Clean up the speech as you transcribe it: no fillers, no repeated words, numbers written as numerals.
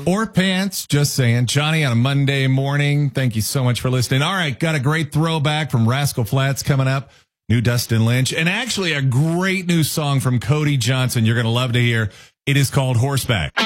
Or pants, just saying. Johnny on a Monday morning. Thank you so much for listening. All right, got a great throwback from Rascal Flatts coming up. New Dustin Lynch. And actually a great new song from Cody Johnson you're going to love to hear. It is called Horseback.